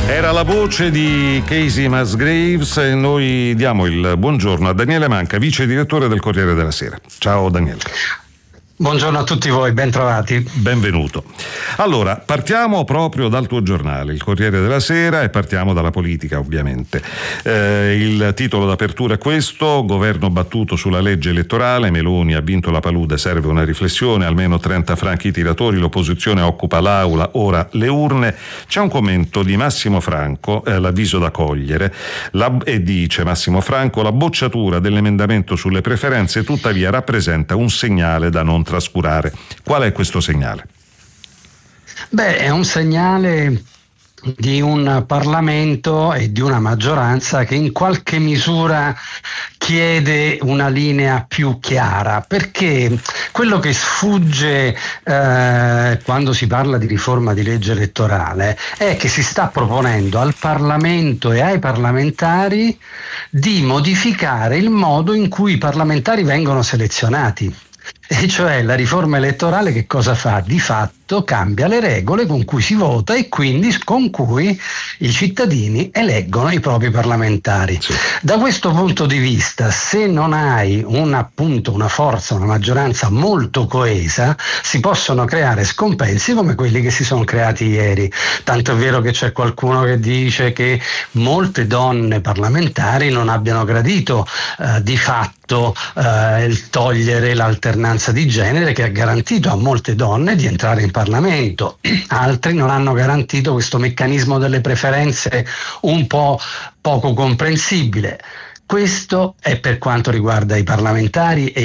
Era la voce di Casey Musgraves e noi diamo il buongiorno a Daniele Manca, vice direttore del Corriere della Sera. Ciao Daniele. Buongiorno a tutti voi, ben trovati. Benvenuto. Allora, partiamo proprio dal tuo giornale, il Corriere della Sera, e partiamo dalla politica, ovviamente. Il titolo d'apertura è questo: governo battuto sulla legge elettorale, Meloni ha vinto la palude, serve una riflessione, almeno 30 franchi tiratori, l'opposizione occupa l'aula, ora le urne. C'è un commento di Massimo Franco, l'avviso da cogliere, e dice Massimo Franco: la bocciatura dell'emendamento sulle preferenze tuttavia rappresenta un segnale da non trascurare. Qual è questo segnale? È un segnale di un Parlamento e di una maggioranza che in qualche misura chiede una linea più chiara, perché quello che sfugge quando si parla di riforma di legge elettorale è che si sta proponendo al Parlamento e ai parlamentari di modificare il modo in cui i parlamentari vengono selezionati. E cioè la riforma elettorale che cosa fa? Di fatto cambia le regole con cui si vota e quindi con cui i cittadini eleggono i propri parlamentari. Sì. Da questo punto di vista, se non hai una forza, una maggioranza molto coesa, si possono creare scompensi come quelli che si sono creati ieri. Tanto è vero che c'è qualcuno che dice che molte donne parlamentari non abbiano gradito di fatto il togliere l'alternanza di genere, che ha garantito a molte donne di entrare in Parlamento. Altri non hanno garantito questo meccanismo delle preferenze un po' poco comprensibile. Questo è per quanto riguarda i parlamentari e